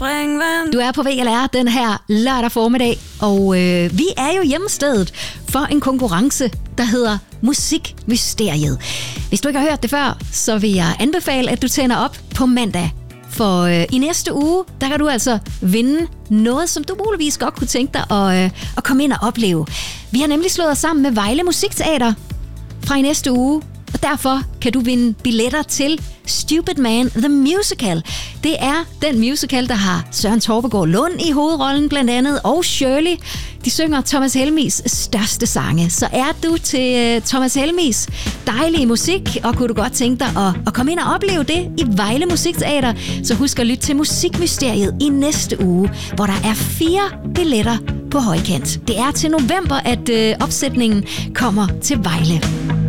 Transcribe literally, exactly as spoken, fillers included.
springvand. Du er på V L R den her lørdag formiddag, og øh, vi er jo hjemmestedet for en konkurrence, der hedder Musikmysteriet. Hvis du ikke har hørt det før, så vil jeg anbefale, at du tænder op på mandag. For øh, i næste uge, der kan du altså vinde noget, som du muligvis godt kunne tænke dig at, øh, at komme ind og opleve. Vi har nemlig slået os sammen med Vejle Musikteater fra i næste uge, og derfor kan du vinde billetter til Stupid Man The Musical. Det er den musical, der har Søren Torpegaard Lund i hovedrollen blandt andet, og Shirley. De synger Thomas Helmis største sange. Så er du til uh, Thomas Helmis dejlige musik, og kunne du godt tænke dig at, at komme ind og opleve det i Vejle Musikteater, så husk at lytte til Musikmysteriet i næste uge, hvor der er fire billetter på højkant. Det er til november, at uh, opsætningen kommer til Vejle.